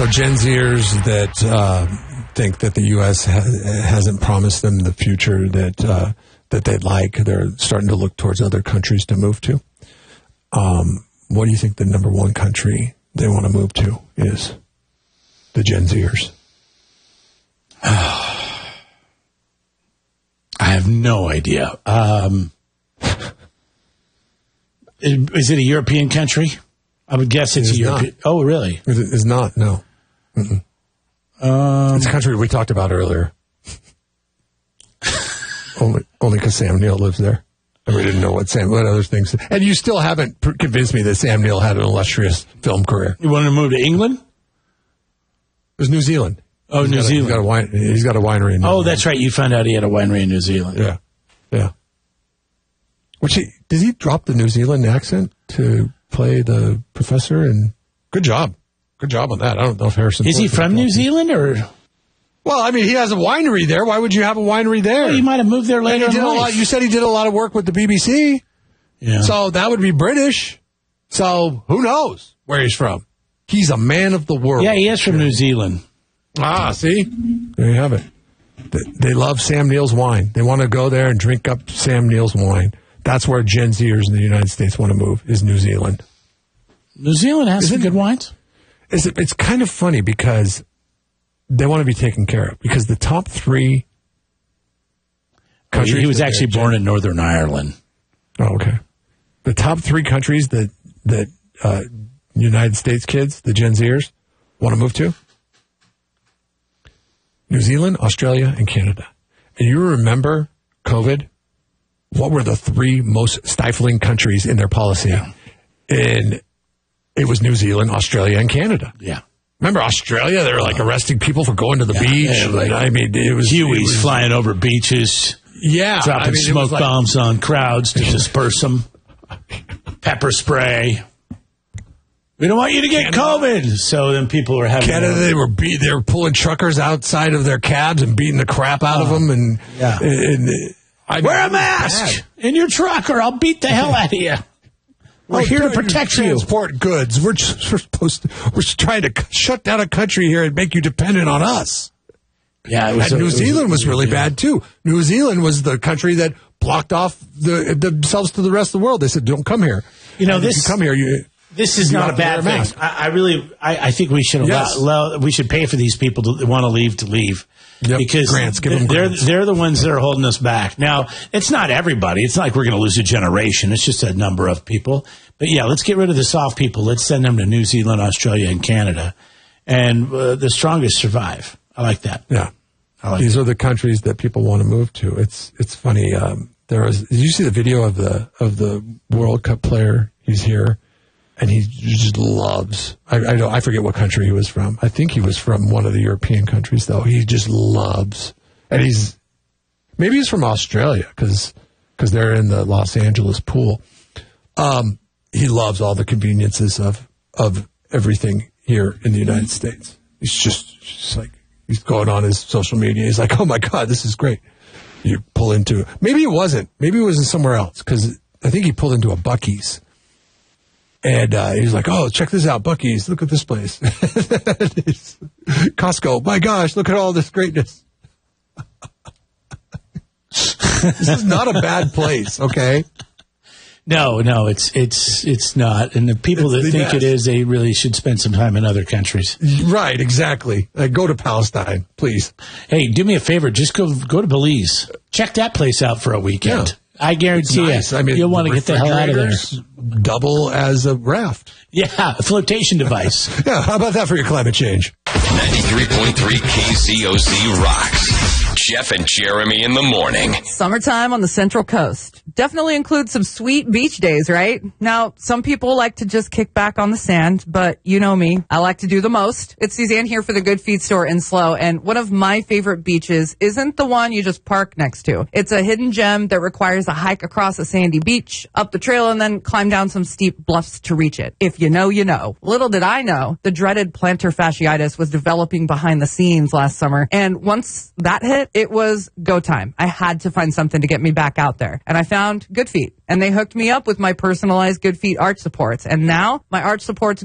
So Gen Zers that think that the U.S. hasn't promised them the future that they'd like, they're starting to look towards other countries to move to. What do you think the number one country they want to move to is? The Gen Zers. I have no idea. Is it a European country? I would guess it's a European. Oh, really? It is not, no. It's a country we talked about earlier. only because Sam Neill lives there. And we didn't know what other things. And you still haven't convinced me that Sam Neill had an illustrious film career. You want to move to England? It was New Zealand. Oh, New Zealand. He's got a winery in New Zealand. That's right. You found out he had a winery in New Zealand. Yeah. Did he drop the New Zealand accent to play the professor? And good job on that. I don't know if Harrison. Is he from New Zealand or? Well, I mean, he has a winery there. Why would you have a winery there? Well, he might have moved there later in life. You said he did a lot of work with the BBC. Yeah. So that would be British. So who knows where he's from? He's a man of the world. Yeah, he is from New Zealand. Ah, see? There you have it. They love Sam Neill's wine. They want to go there and drink up Sam Neill's wine. That's where Gen Zers in the United States want to move, is New Zealand. New Zealand has some good wines? It's kind of funny because they want to be taken care of. Because the top three countries... He was actually born in Northern Ireland. Oh, okay. The top three countries that United States kids, the Gen Zers, want to move to? New Zealand, Australia, and Canada. And you remember COVID? What were the three most stifling countries in their policy? Yeah. And it was New Zealand, Australia, and Canada. Yeah. Remember Australia? They were like arresting people for going to the beach. It was Hueys flying over beaches. Yeah. Dropping smoke bombs on crowds to disperse them. Pepper spray. We don't want you to get COVID. So then people were having... Canada, they were pulling truckers outside of their cabs and beating the crap out of them. And, wear a mask in your truck or I'll beat the hell out of you. We're here to protect you. Transport goods. We're trying to shut down a country here and make you dependent on us. Yeah, New Zealand was really bad too. New Zealand was the country that blocked off themselves to the rest of the world. They said, "Don't come here." You know, if you come here, this is not a bad thing. I think we should we should pay for these people to want to leave. Yep. Because grants, give them grants. They're the ones that are holding us back. Now, it's not everybody. It's not like we're going to lose a generation. It's just a number of people. But yeah, let's get rid of the soft people. Let's send them to New Zealand, Australia, and Canada. And the strongest survive. I like that. Yeah. These are the countries that people want to move to. It's funny. Did you see the video of the World Cup player? He's here. And he just loves, I forget what country he was from. I think he was from one of the European countries, though. He just loves, and maybe he's from Australia, because they're in the Los Angeles pool. He loves all the conveniences of everything here in the United States. He's just like, he's going on his social media. He's like, oh my God, this is great. You pull into, maybe it wasn't. Maybe it was somewhere else, because I think he pulled into a Buc-ee's. And he's like, oh, check this out, Buc-ee's. Look at this place. Costco. My gosh, look at all this greatness. This is not a bad place, okay? No, it's not. And the people that think it is, they really should spend some time in other countries. Right, exactly. Go to Palestine, please. Hey, do me a favor. Just go to Belize. Check that place out for a weekend. Yeah. I guarantee you, you'll want to get the hell out of there. Double as a raft. Yeah, a flotation device. Yeah, how about that for your climate change? 93.3 KZOZ rocks. Jeff and Jeremy in the morning. Summertime on the Central Coast. Definitely includes some sweet beach days, right? Now, some people like to just kick back on the sand, but you know me. I like to do the most. It's Suzanne here for the Good Feet store in SLO, and one of my favorite beaches isn't the one you just park next to. It's a hidden gem that requires a hike across a sandy beach, up the trail, and then climb down some steep bluffs to reach it. If you know, you know. Little did I know, the dreaded plantar fasciitis was developing behind the scenes last summer, and once that hit, it was go time. I had to find something to get me back out there. And I found Good Feet. And they hooked me up with my personalized Good Feet arch supports. And now my arch supports